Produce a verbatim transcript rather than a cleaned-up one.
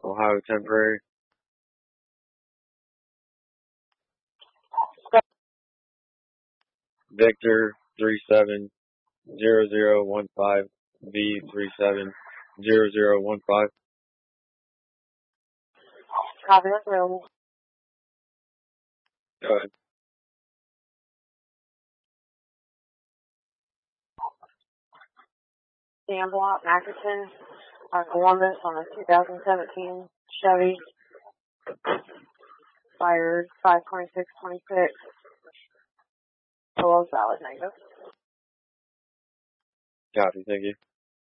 Ohio Temporary. Victor three seven zero zero one five V three seven zero zero one five. Copy, that's available. Go ahead. Dan Block, Atkinson, uh, Columbus on a two thousand seventeen Chevy. Fired five twenty-six twenty-six. Below valid negative. Copy, thank you.